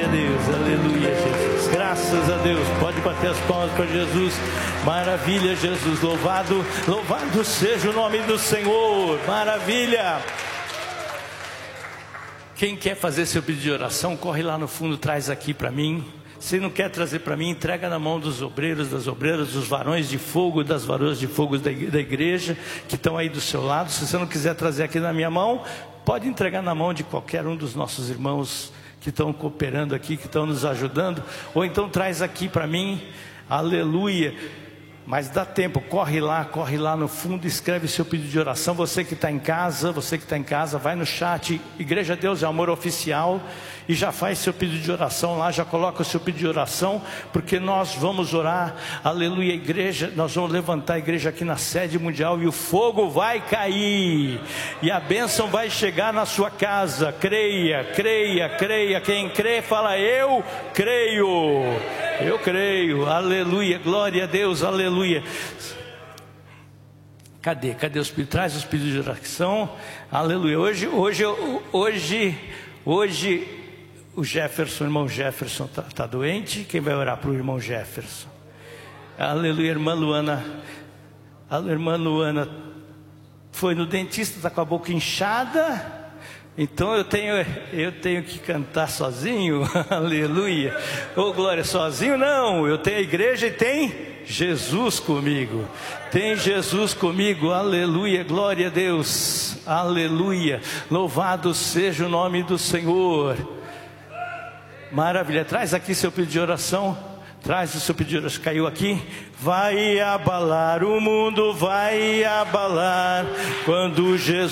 Glória a Deus, aleluia, Jesus. Graças a Deus. Pode bater as palmas para Jesus. Maravilha, Jesus. Louvado seja o nome do Senhor. Maravilha. Quem quer fazer seu pedido de oração, corre lá no fundo, traz aqui para mim. Se não quer trazer para mim, entrega na mão dos obreiros, das obreiras, dos varões de fogo, das varoas de fogo da igreja, que estão aí do seu lado. Se você não quiser trazer aqui na minha mão, pode entregar na mão de qualquer um dos nossos irmãos que estão cooperando aqui, que estão nos ajudando. Ou então traz aqui para mim, aleluia. Mas dá tempo, corre lá no fundo, escreve seu pedido de oração. Você que está em casa, vai no chat, Igreja Deus é Amor Oficial, e já faz seu pedido de oração lá, já coloca o seu pedido de oração, porque nós vamos orar, aleluia, igreja, nós vamos levantar a igreja aqui na sede mundial, e o fogo vai cair, e a bênção vai chegar na sua casa. Creia, quem crê fala: eu creio, aleluia, glória a Deus, aleluia. Cadê os pedidos? Traz os pedidos de oração, aleluia. Hoje o Jefferson, irmão Jefferson está doente. Quem vai orar para o irmão Jefferson? Aleluia. Irmã Luana foi no dentista, está com a boca inchada. Então eu tenho que cantar sozinho. Aleluia. Oh glória, sozinho não, eu tenho a igreja e tem Jesus comigo. Aleluia, glória a Deus, aleluia, louvado seja o nome do Senhor. Maravilha, traz aqui seu pedido de oração. Traz o seu pedido de oração, caiu aqui. Vai abalar o mundo, vai abalar quando Jesus